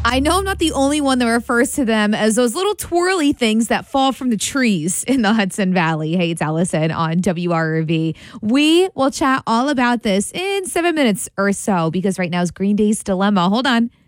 I know I'm not the only one that refers to them as those little twirly things that fall from the trees in the Hudson Valley. Hey, it's Allison on WRV. We will chat all about this in 7 minutes or so because right now is Green Day's Dilemma. Hold on.